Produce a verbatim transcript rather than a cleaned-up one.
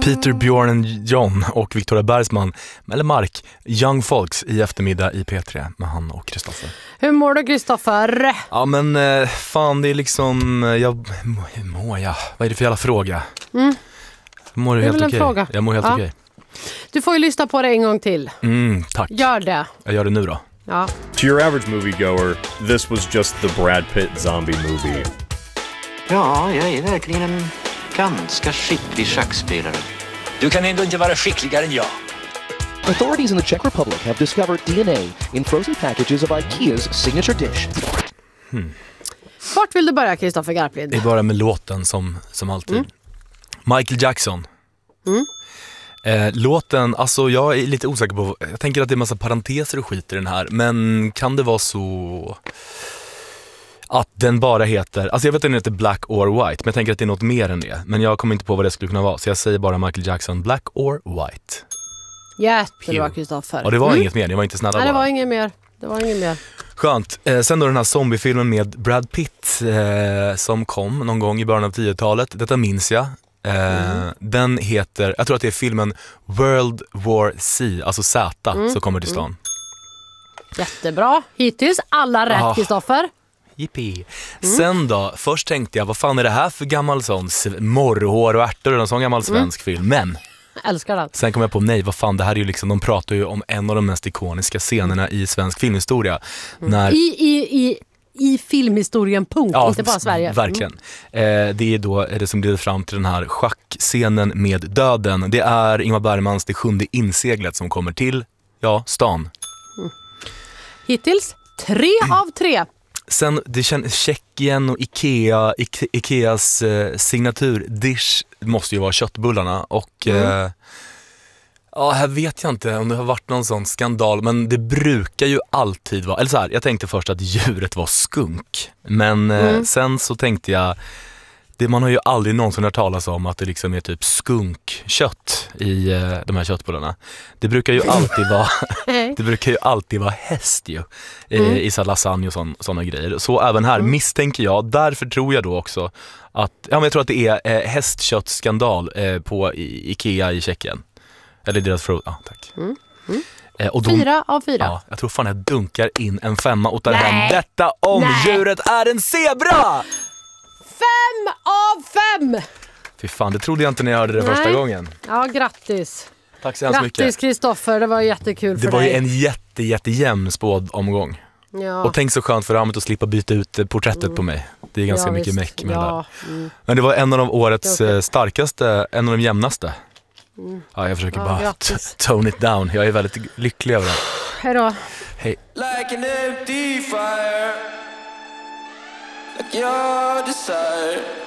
Peter, Björn and John och Victoria Bergsman, eller Mark, Young Folks i eftermiddag i P tre med han och Kristoffer. Hur mår du, Kristoffer? Ja men eh, fan det är liksom, jag hur mår jag? Vad är det för jävla fråga? Mm. Mår du det är helt väl en okej? fråga. Jag mår helt Ja. okej. Du får ju lyssna på det en gång till. Mm, tack. Gör det. Jag gör det nu då. Ja. To your average moviegoer, this was just the Brad Pitt zombie movie. Ja, jag är verkligen en ganska skicklig schackspelare. Du kan ändå inte vara skickligare än jag. Authorities in the Czech Republic have discovered D N A in frozen packages of IKEA's signature dish. Hmm. Vart vill du börja, Kristoffer Garplind? Det är bara med låten som, som alltid. Mm. Michael Jackson. Mm. Eh, låten, alltså jag är lite osäker på, jag tänker att det är massa parenteser och skit i den här, men kan det vara så att den bara heter, alltså jag vet att den heter Black or White, men jag tänker att det är något mer än det, men jag kommer inte på vad det skulle kunna vara, så jag säger bara Michael Jackson, Black or White. Jättebra, Kristoffer. Ja, det var mm. inget mer, det var inte snälla. Nej, bara. det var inget mer. Det var inget mer. Skönt. Eh, sen då den här zombiefilmen med Brad Pitt eh, som kom någon gång i början av tiotalet, detta minns jag. Eh, mm. Den heter, jag tror att det är filmen World War C, alltså Z, mm. som kommer till stan. Mm. Jättebra. Hittills alla rätt, Kristoffer. Yippie. Mm. Sen då, först tänkte jag, vad fan är det här för gammal sån morrhår och ärtor och en sån gammal svensk mm. film, men jag älskar den. Sen kom jag på, nej vad fan, det här är ju liksom, de pratar ju om en av de mest ikoniska scenerna i svensk filmhistoria. Mm. När I, i, i, i filmhistorien, punkt, ja, inte bara Sverige. Verkligen. Mm. Eh, det är då det som leder fram till den här schackscenen med döden. Det är Ingmar Bergmans Det sjunde inseglet som kommer till, ja, stan. Mm. Hittills tre av tre. Sen det känns Tjeckien och Ikea, Ike, Ikeas eh, signaturdish måste ju vara köttbullarna och mm. eh, ja, här vet jag inte om det har varit någon sån skandal, men det brukar ju alltid vara, eller så här, jag tänkte först att djuret var skunk, men mm. eh, sen så tänkte jag, det man har ju aldrig någonsin hört talas om att det liksom är typ skunkkött i eh, de här köttbullarna. Det brukar ju alltid vara det brukar ju alltid vara häst ju eh, mm. i så lasagne och sån, såna grejer. Så även här mm. misstänker jag, därför tror jag då också att, ja men jag tror att det är eh, hästköttskandal eh, på i, Ikea i Tjeckien. Eller deras fro, ja tack. Mm. Mm. Eh, och de, fyra av fyra. Ja, jag tror fan jag dunkar in en femma och tar hem detta om Nej. Djuret är en zebra! Fem av fem! Fy fan, det trodde jag inte när jag hörde det Nej. första gången. Ja, grattis. Tack så hemskt mycket. Grattis Kristoffer, det var jättekul det för dig. Det var dig. ju en jätte, jätte jämn spåd omgång. Ja. Och tänk så skönt för Ramet att slippa byta ut porträttet mm. på mig. Det är ganska ja, mycket visst. meck med ja. det där. Mm. Men det var en av de årets okay. starkaste, en av de jämnaste. Mm. Ja, jag försöker ja, bara t- tone it down. Jag är väldigt lycklig över det. Hej då. Hej. Like an empty fire, like your desire.